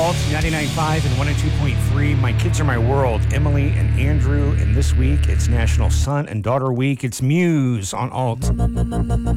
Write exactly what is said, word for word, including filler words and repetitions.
Alt ninety-nine point five and one oh two point three. My Kids Are My World, Emily and Andrew. And this week, it's National Son and Daughter Week. It's Muse on Alt.